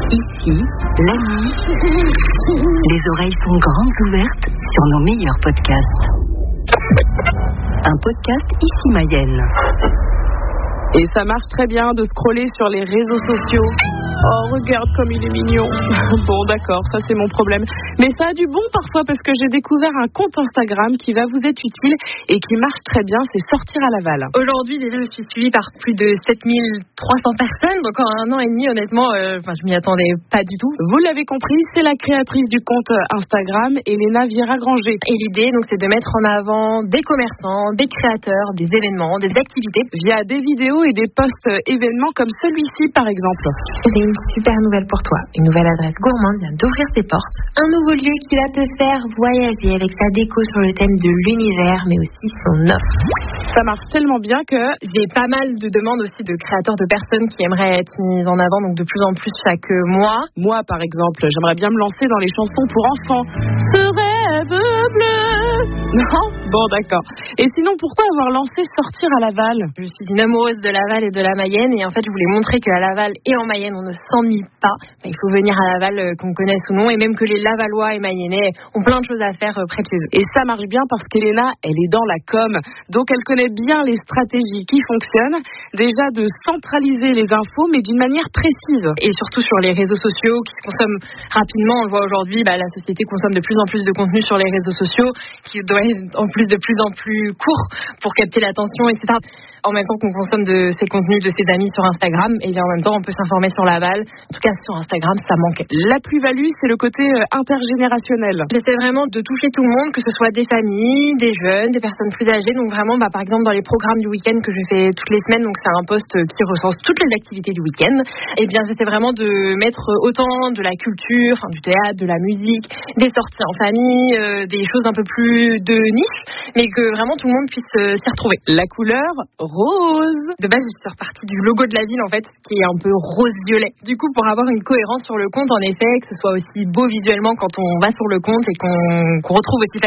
Ici, la nuit, les oreilles sont grandes ouvertes sur nos meilleurs podcasts. Un podcast Ici Mayenne. Et ça marche très bien de scroller sur les réseaux sociaux. Oh, regarde comme il est mignon. Bon, d'accord, ça c'est mon problème. Mais ça a du bon parfois parce que j'ai découvert un compte Instagram qui va vous être utile et qui marche très bien, c'est Sortir à Laval. Aujourd'hui, déjà, je suis suivie par plus de 7300 personnes. Donc en un an et demi, honnêtement, je m'y attendais pas du tout. Vous l'avez compris, c'est la créatrice du compte Instagram, Elena Viera-Granger. Et l'idée, donc, c'est de mettre en avant des commerçants, des créateurs, des événements, des activités. Via des vidéos et des posts événements comme celui-ci, par exemple. J'ai une super nouvelle pour toi. Une nouvelle adresse gourmande vient d'ouvrir ses portes. Un nouveau lieu qui va te faire voyager avec sa déco sur le thème de l'univers, mais aussi son offre. Ça marche tellement bien que j'ai pas mal de demandes aussi de créateurs, de personnes qui aimeraient être mises en avant, donc de plus en plus chaque mois. Moi, par exemple, j'aimerais bien me lancer dans les chansons pour enfants. Ce rêve bleu. Non ? Bon, d'accord. Et sinon, pourquoi avoir lancé Sortir à Laval ? Je suis une amoureuse de Laval et de la Mayenne, et en fait, je voulais montrer qu'à Laval et en Mayenne, on ne s'ennuie pas. Il faut venir à Laval, qu'on connaisse ou non, et même que les Lavallois et Mayennais ont plein de choses à faire près de chez eux. Et ça marche bien parce qu'Elena, elle est dans la com, donc elle connaît bien les stratégies qui fonctionnent. Déjà de centraliser les infos, mais d'une manière précise. Et surtout sur les réseaux sociaux qui se consomment rapidement. On le voit aujourd'hui, la société consomme de plus en plus de contenu sur les réseaux sociaux, qui doit être en plus de plus en plus court pour capter l'attention, etc. En même temps qu'on consomme de ces contenus de ses amis sur Instagram, et bien en même temps on peut s'informer sur Laval. En tout cas sur Instagram, ça manquait. La plus-value, c'est le côté intergénérationnel. J'essaie vraiment de toucher tout le monde, que ce soit des familles, des jeunes, des personnes plus âgées. Donc vraiment, par exemple dans les programmes du week-end que je fais toutes les semaines, donc c'est un post qui recense toutes les activités du week-end. Et bien j'essaie vraiment de mettre autant de la culture, du théâtre, de la musique, des sorties en famille, des choses un peu plus de niche, mais que vraiment tout le monde puisse s'y retrouver. La couleur rose. De base, je suis repartie du logo de la ville, en fait, qui est un peu rose-violet. Du coup, pour avoir une cohérence sur le compte, en effet, que ce soit aussi beau visuellement quand on va sur le compte et qu'on retrouve aussi